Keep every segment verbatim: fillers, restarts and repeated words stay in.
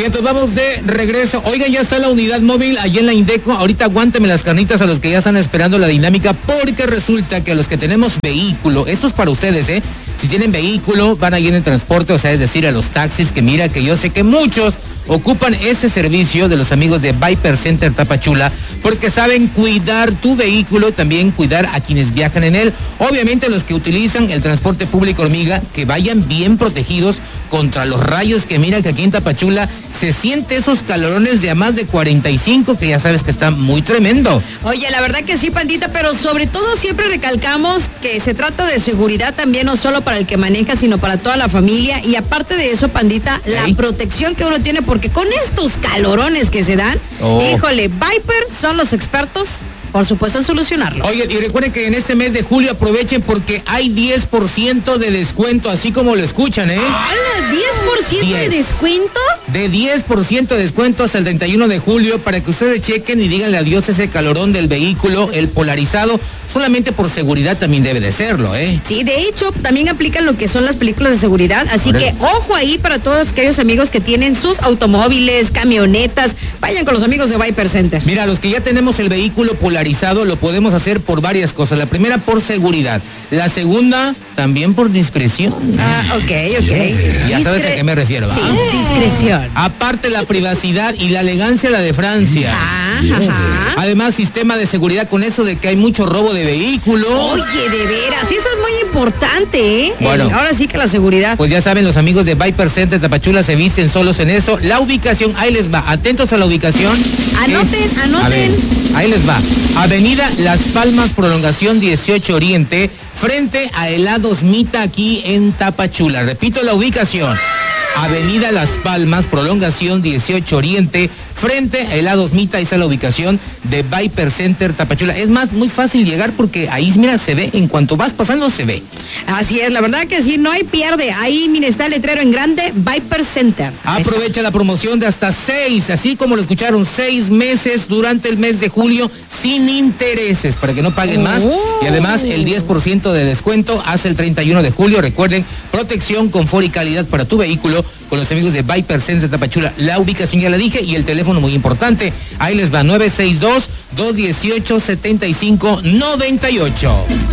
Bien, entonces vamos de regreso. Oigan, ya está la unidad móvil allí en la Indeco. Ahorita aguánteme las carnitas a los que ya están esperando la dinámica, porque resulta que a los que tenemos vehículo, esto es para ustedes, ¿eh? Si tienen vehículo, van ahí en el transporte, o sea, es decir, a los taxis, que mira que yo sé que muchos ocupan ese servicio de los amigos de Viper Center Tapachula, porque saben cuidar tu vehículo, también cuidar a quienes viajan en él. Obviamente los que utilizan el transporte público hormiga, que vayan bien protegidos contra los rayos, que mira que aquí en Tapachula se siente esos calorones de a más de cuarenta y cinco, que ya sabes que está muy tremendo. Oye, la verdad que sí, pandita, pero sobre todo siempre recalcamos que se trata de seguridad también, no solo para el que maneja, sino para toda la familia. Y aparte de eso, pandita, ¿sí? La protección que uno tiene, porque con estos calorones que se dan, oh. híjole, Viper son los expertos, por supuesto, en solucionarlo. Oye, y recuerden que en este mes de julio aprovechen porque hay diez por ciento de descuento, así como lo escuchan, ¿eh? ¡Hala! ¿diez por ciento diez. De descuento? De diez por ciento de descuento hasta el treinta y uno de julio, para que ustedes chequen y díganle adiós a ese calorón del vehículo, el polarizado. Solamente por seguridad también debe de serlo, ¿eh? Sí, de hecho, también aplican lo que son las películas de seguridad, así que ojo ahí para todos aquellos amigos que tienen sus automóviles, camionetas, vayan con los amigos de Viper Center. Mira, los que ya tenemos el vehículo polarizado lo podemos hacer por varias cosas. La primera, por seguridad. La segunda, también por discreción. Ah, ok, ok. Yeah. Ya sabes a qué me refiero, ¿va? Sí, discreción. Aparte, la privacidad y la elegancia, la de Francia. Ah, ajá. Además, sistema de seguridad con eso de que hay mucho robo de vehículos. Oye, de veras, eso es muy importante, ¿eh? Bueno, El, ahora sí que la seguridad. Pues ya saben, los amigos de Viper Center Tapachula se visten solos en eso. La ubicación, ahí les va. Atentos a la ubicación. Anoten, es, anoten. Ver, ahí les va. Avenida Las Palmas, prolongación dieciocho Oriente, frente a Helados Mita, aquí en Tapachula. Repito la ubicación. Avenida Las Palmas, prolongación dieciocho Oriente, frente a Helados Mita. Ahí está la ubicación de Viper Center Tapachula. Es más, muy fácil llegar porque ahí, mira, se ve, en cuanto vas pasando se ve. Así es, la verdad que sí, no hay pierde. Ahí, mira, está el letrero en grande, Viper Center. Aprovecha la promoción de hasta seis, así como lo escucharon, seis meses durante el mes de julio, sin intereses, para que no paguen más. Oh. Y además, el diez por ciento de descuento hasta el treinta y uno de julio. Recuerden, protección, confort y calidad para tu vehículo con los amigos de Viper Center Tapachula. La ubicación ya la dije y el teléfono muy importante. Ahí les va, nueve seis dos, dos uno ocho, siete cinco nueve ocho.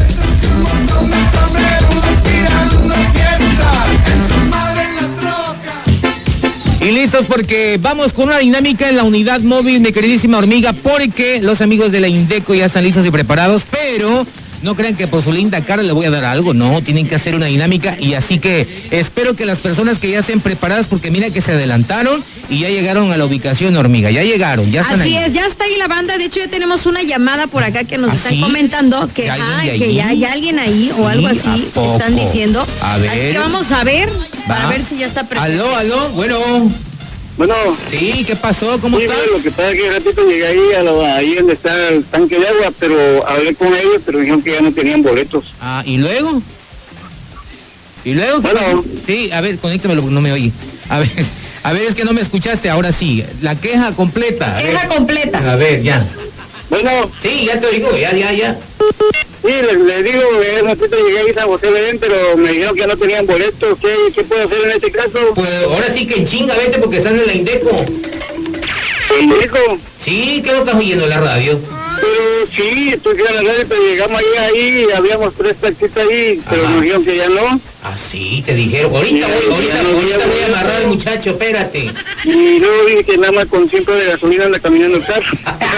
Y listos porque vamos con una dinámica en la unidad móvil, mi queridísima hormiga, porque los amigos de la Indeco ya están listos y preparados, pero no crean que por su linda cara le voy a dar algo, no, tienen que hacer una dinámica, y así que espero que las personas que ya estén preparadas, porque mira que se adelantaron y ya llegaron a la ubicación, hormiga, ya llegaron, ya están Así ahí. es, ya está ahí la banda, de hecho ya tenemos una llamada por acá que nos ¿Ah, están sí? comentando que, ah, que ya hay alguien ahí o algo Sí, así, ¿a poco? están diciendo. A ver. Así que vamos a ver, Va. para ver si ya está presente. Aló, aló, bueno. Bueno. Sí, ¿qué pasó? ¿Cómo sí, estás? Lo que pasa es que ratito llegué ahí, a lo, ahí donde está el tanque de agua, pero hablé con ellos, pero dijeron que ya no tenían boletos. Ah, ¿y luego? ¿Y luego? Bueno. Pasó? Sí, a ver, conéctamelo porque no me oí. A ver, a ver, es que no me escuchaste, ahora sí. La queja completa. Queja completa. A ver, ya. Bueno. Sí, ya te oigo, ya, ya, ya. Sí, les, les digo, hace ratito llegué ahí a San José Belén, pero me dijeron que ya no tenían boletos. ¿Qué, qué puedo hacer en este caso? Pues ahora sí que en chinga, vete porque están en la Indeco. ¿En Indeco? Sí, ¿qué no estás oyendo en la radio? Pero sí, estoy en la radio, pero llegamos ahí, ahí, habíamos tres taxistas ahí, pero nos dijeron que ya no. Ah, sí, te dijeron. Ahorita Sí, voy, ahorita, ya no, ahorita ya voy a no. amarrar al muchacho, espérate. Y luego dije que nada más con cinco de gasolina anda caminando el carro.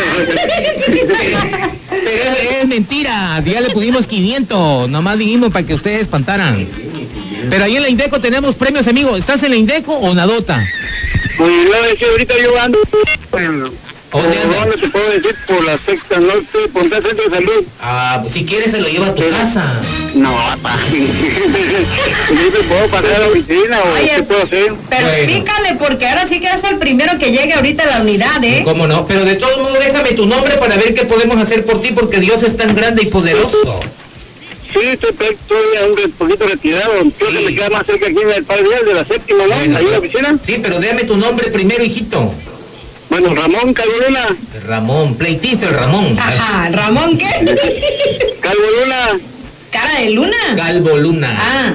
Pero es, es mentira, ya le pusimos quinientos, nomás dijimos para que ustedes espantaran. Pero ahí en la Indeco tenemos premios, amigo. ¿Estás en la Indeco o Nadota? Pues no, es que ahorita yo ando, por ¿Dónde andas? dónde te puedo decir, por la sexta norte, por el centro de salud. Ah, pues si quieres se lo lleva a tu Pero- casa. No, papá. ¿Yo te puedo pasar a la oficina o Oye, qué puedo hacer? Pero Bueno. pícale, porque ahora sí que es el primero que llegue ahorita a la unidad, ¿eh? ¿Cómo no? Pero de todo modo déjame tu nombre para ver qué podemos hacer por ti, porque Dios es tan grande y poderoso. Sí, estoy, estoy un re- poquito retirado. Creo Sí. que me queda más cerca aquí en el Padre Vial de la séptima, ¿no? Bueno, Ahí en la pero- oficina. Sí, pero déjame tu nombre primero, hijito. Bueno, Ramón Calvoluna. Ramón, pleitito el Ramón. Ajá, ¿Ramón qué? Calvoluna. ¿Cara de luna? Calvo Luna. Ah,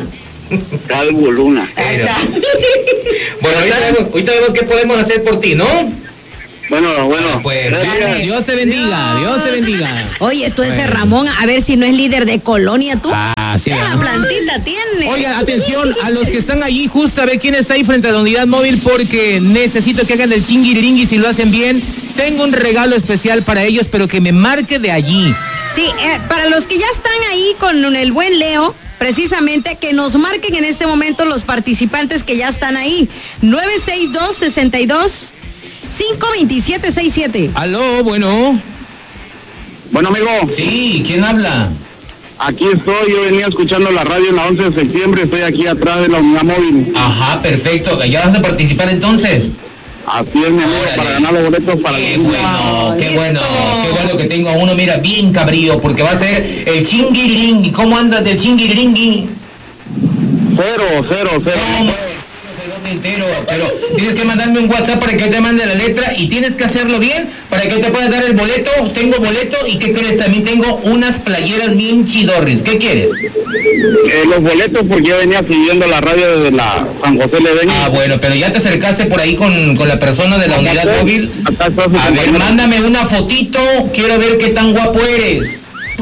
Calvo Luna. Pero, bueno, ahorita vemos, ahorita vemos qué podemos hacer por ti, ¿no? Bueno, bueno. Pues Dios, Dios te bendiga, Dios. Dios te bendiga. Oye, tú ese Bueno. Ramón, a ver si no es líder de colonia, tú. Ah, sí. Ya ¿verdad? la plantita tiene. Oigan, atención a los que están allí, justo a ver quién está ahí frente a la unidad móvil, porque necesito que hagan el chingiriringui si lo hacen bien. Tengo un regalo especial para ellos, pero que me marque de allí. Sí, eh, para los que ya están ahí con el buen Leo, precisamente que nos marquen en este momento los participantes que ya están ahí. nueve seis dos, seis dos, cinco dos siete seis siete. Aló, bueno. Bueno, amigo, Sí, ¿quién habla? aquí estoy. Yo venía escuchando la radio en la once de septiembre. Estoy aquí atrás de la unidad móvil. Ajá, perfecto. ¿Ya vas a participar entonces? Así es, mi amigo, Órale. para ganar los boletos para Qué el bueno, qué listo. bueno, qué bueno que tengo a uno, mira, bien cabrío, porque va a ser el chingiriringui. ¿Cómo andas del chingiriringui? Cero, cero, cero. ¿Cómo? No te entero, pero tienes que mandarme un WhatsApp para que yo te mande la letra y tienes que hacerlo bien para que yo te pueda dar el boleto. Tengo boleto y ¿qué crees? También tengo unas playeras bien chidorres. ¿Qué quieres? Eh, los boletos porque yo venía siguiendo la radio desde la San José Ledeño. Ah, bueno, pero ya te acercaste por ahí con, con la persona de la unidad móvil. Acá está su A ver, compañero. mándame una fotito, quiero ver qué tan guapo eres.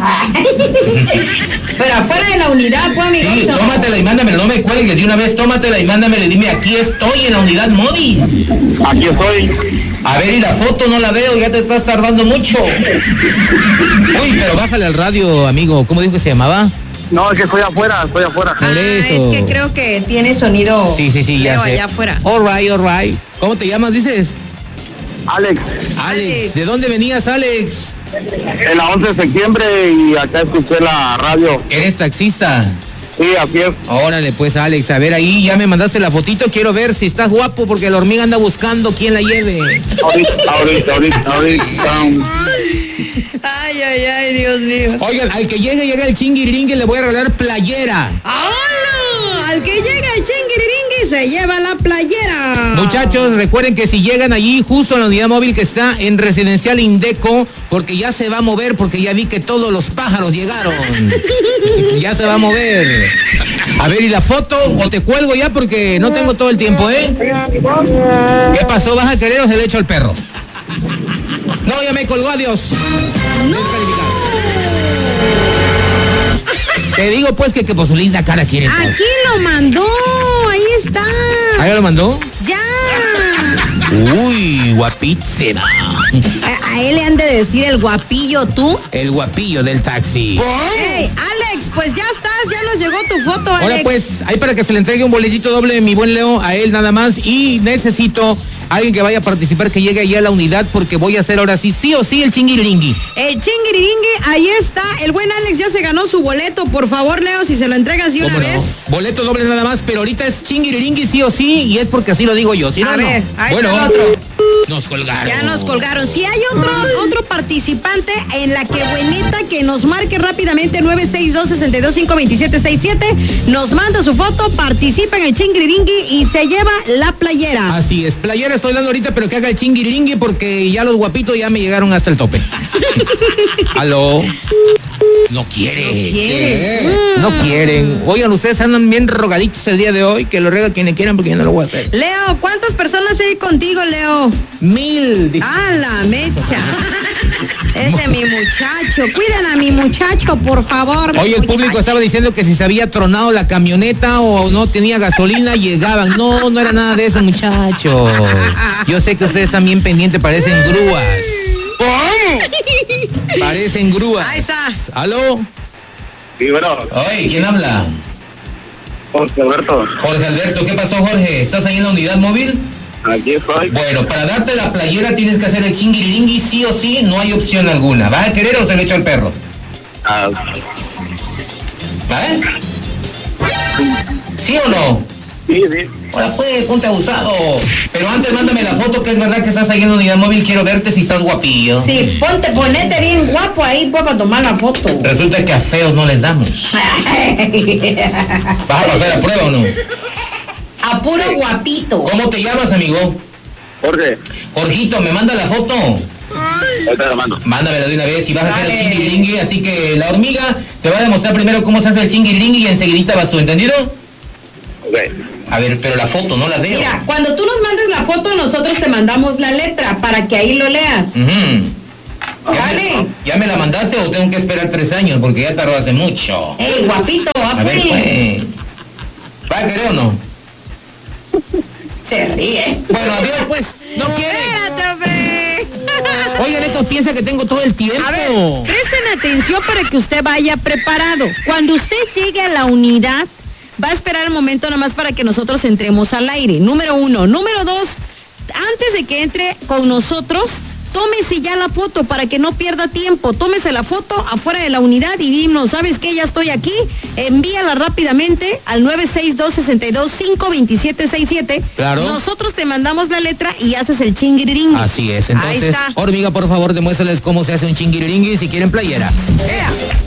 Pero afuera de la unidad, pues, amigo. Sí, tómatela y mándamela, no me cuelgues de una vez, tómatela y mándamela y dime, aquí estoy en la unidad móvil. Aquí estoy. A ver, y la foto no la veo, ya te estás tardando mucho. Uy, pero bájale al radio, amigo, ¿cómo dijo que se llamaba? No, es que estoy afuera, estoy afuera. Ah, Por eso. es que creo que tiene sonido. Sí, sí, sí, ya Leo sé. allá afuera. All right, all right. ¿Cómo te llamas, dices? Alex, Alex. Alex. ¿De dónde venías, Alex? en la once de septiembre y acá escuché la radio. ¿Eres taxista? Sí, así es. Órale, pues, Alex, a ver ahí, ya me mandaste la fotito, quiero ver si estás guapo porque la hormiga anda buscando quién la lleve. Ahorita, ahorita, ahorita, ahorita. Ay, ay, ay, Dios mío. Oigan, al que llegue, llega el chingiriringue, le voy a regalar playera. ¡Hola! Al que llega el chingiriringui se lleva la playera. Muchachos, recuerden que si llegan allí, justo en la unidad móvil que está en Residencial Indeco, porque ya se va a mover, porque ya vi que todos los pájaros llegaron. Ya se va a mover. A ver, ¿y la foto? ¿O te cuelgo ya? Porque no tengo todo el tiempo, ¿eh? ¿Qué pasó? ¿Vas a querer o se le echo al perro? No, ya me colgó, adiós. Te digo pues que, que por su linda cara quiere. Aquí lo mandó, ahí está. ¿Ahí lo mandó? Ya. Uy, guapísima. A, a él le han de decir el guapillo tú. El guapillo del taxi. Hey, Alex, pues ya estás, ya nos llegó tu foto, Alex. Ahora pues, ahí para que se le entregue un boletito doble de mi buen Leo a él nada más. Y necesito alguien que vaya a participar, que llegue allí a la unidad, porque voy a hacer ahora sí, sí o sí, el chingiriringui. El chingiriringui, ahí está. El buen Alex ya se ganó su boleto. Por favor, Leo, si se lo entregas de una ¿Cómo no? vez. Boleto doble nada más, pero ahorita es chingiriringui sí o sí, y es porque así lo digo yo. Si no, A no. ver, ahí Bueno, está el otro. nos colgaron. Ya nos colgaron. Si hay otro otro participante en la que bueneta que nos marque rápidamente nueve seis dos, seis dos cinco, dos siete seis siete, nos manda su foto, participa en el chingiriringui y se lleva la playera. Así es, playera estoy dando ahorita, pero que haga el chingiriringui porque ya los guapitos ya me llegaron hasta el tope. Aló. No quiere. No quiere. No quieren. Oigan, ustedes andan bien rogaditos el día de hoy, que lo rega quienes quieran porque yo no lo voy a hacer. Leo, ¿cuántas personas hay contigo, Leo? Mil. dice. Ah, la mecha. Ese es mi muchacho. Cuiden a mi muchacho, por favor. Oye, el muchacho. público estaba diciendo que si se había tronado la camioneta o no tenía gasolina, llegaban. No, no era nada de eso, muchachos. Yo sé que ustedes también pendientes, parecen grúas. Parecen grúas. Ahí está. ¿Aló? Sí, bueno, Oye, ¿quién habla? Jorge Alberto, Jorge Alberto, ¿qué pasó, Jorge? ¿Estás ahí en la unidad móvil? aquí estoy. Bueno, para darte la playera tienes que hacer el chingiriringui sí o sí, no hay opción alguna. ¿Vas a querer o se le echo al perro? Ah, ¿Vale? ¿Sí o no? sí, sí. Ahora pues, ponte abusado. Pero antes mándame la foto, que es verdad que estás ahí en la unidad móvil, quiero verte si estás guapillo. Sí, ponte, ponete bien guapo ahí, pues, para tomar la foto. Resulta que a feos no les damos. ¿Vas a pasar la prueba o no? A puro guapito. ¿Cómo te llamas, amigo? Jorge, Jorgito, ¿me manda la foto? ahorita la mando. Mándamela de una vez y vas a hacer el Dale. chingiriringui, así que la hormiga te va a demostrar primero cómo se hace el chingiriringui y enseguidita vas tú, ¿entendido? Okay. A ver, pero la foto no la veo. Mira, cuando tú nos mandes la foto, nosotros te mandamos la letra para que ahí lo leas. Uh-huh. ¿Ya, Vale. me, ¿Ya me la mandaste o tengo que esperar tres años? Porque ya tardó hace mucho. ¡Ey, guapito! A A ver, pues. ¿Va a querer o no? Se ríe. Bueno, adiós, pues. No quiere. Espérate, hombre. Oigan, esto piensa que tengo todo el tiempo. A ver, presten atención para que usted vaya preparado. Cuando usted llegue a la unidad, va a esperar el momento nomás para que nosotros entremos al aire. Número uno. Número dos, antes de que entre con nosotros, tómese ya la foto para que no pierda tiempo. Tómese la foto afuera de la unidad y dinos, ¿sabes qué? Ya estoy aquí. Envíala rápidamente al nueve seis dos, seis dos, cinco dos siete seis siete. Claro. Nosotros te mandamos la letra y haces el chingirirín. Así es. Ahí Entonces, está. hormiga, por favor, demuéstrales cómo se hace un chingiriringui si quieren playera. Ea.